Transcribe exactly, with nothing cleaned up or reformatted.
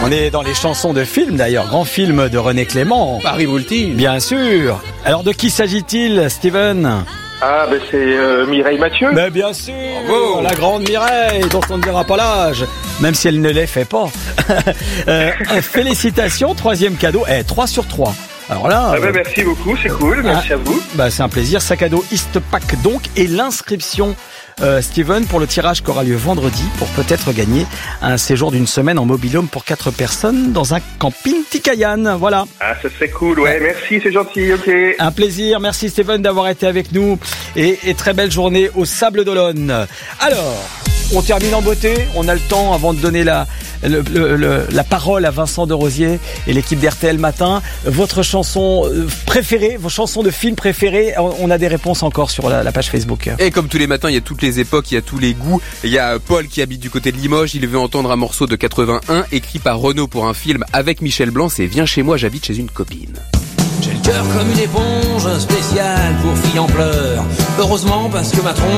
On est dans les chansons de films d'ailleurs, grand film de René Clément. Paris Multi. Bien sûr. Alors de qui s'agit-il, Steven ? Ah, ben c'est euh, Mireille Mathieu. Ben bien sûr, Bravo. La grande Mireille, dont on ne dira pas l'âge, même si elle ne les fait pas. euh, félicitations, troisième cadeau, eh, trois sur trois. Alors là, Ah ben merci beaucoup, c'est cool, merci ah, à vous. Bah c'est un plaisir, sac à dos Eastpak donc, et l'inscription euh, Steven pour le tirage qui aura lieu vendredi pour peut-être gagner un séjour d'une semaine en mobil-home pour quatre personnes dans un camping Tikayan. Voilà. Ah, ça serait cool, ouais, merci, c'est gentil, ok. Un plaisir, merci Steven d'avoir été avec nous et, et très belle journée au Sable d'Olonne. Alors, on termine en beauté, on a le temps avant de donner la, le, le, le, la parole à Vincent de Rosier et l'équipe d'R T L Matin. Votre chanson préférée, vos chansons de films préférées, on a des réponses encore sur la, la page Facebook. Et comme tous les matins, il y a toutes les époques, il y a tous les goûts. Il y a Paul qui habite du côté de Limoges, il veut entendre un morceau de quatre-vingt-un écrit par Renaud pour un film avec Michel Blanc, c'est Viens chez moi, j'habite chez une copine. J'ai le cœur comme une éponge spéciale pour filles en pleurs. Heureusement parce que ma tronche